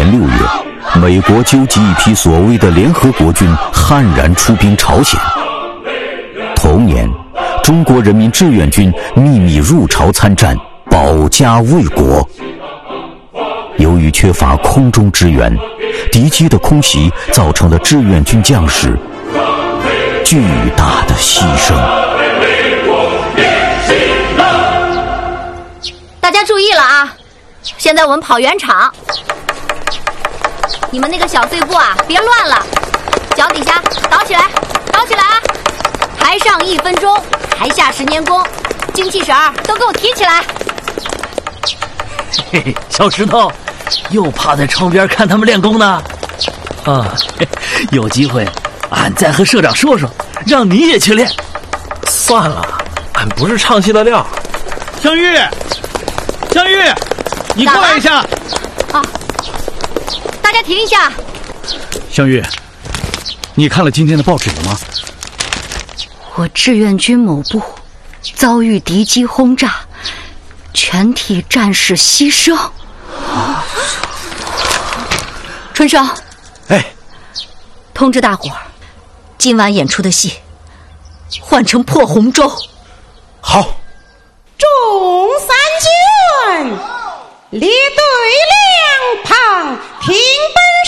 6月，美国纠集一批所谓的联合国军悍然出兵朝鲜。同年，中国人民志愿军秘密入朝参战，保家卫国。由于缺乏空中支援，敌机的空袭造成了志愿军将士巨大的牺牲。 大家注意了啊！现在我们跑圆场，你们那个小碎步啊，别乱了，脚底下倒起来，倒起来啊！台上1分钟，台下10年功，精气神儿都给我提起来！ 嘿嘿，小石头，又趴在窗边看他们练功呢。有机会，俺再和社长说说，让你也去练。 算了，俺不是唱戏的料。 香玉，香玉，你过来一下。 啊，大家停一下。 香玉，你看了今天的报纸了吗？ 我志愿军某部遭遇敌机轰炸，全体战士牺牲。春生， 哎， 通知大伙儿，今晚演出的戏换成破红州。 好。 众三军列队两旁，听本